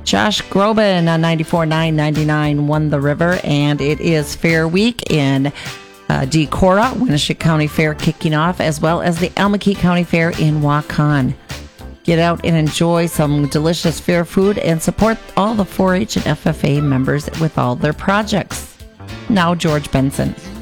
Josh Groban on 94.999 won the river, and it is Fair Week in Decorah, Winneshiek County Fair kicking off, as well as the Almakeek County Fair in Waukon. Get out and enjoy some delicious fair food and support all the 4-H and FFA members with all their projects. Now, George Benson.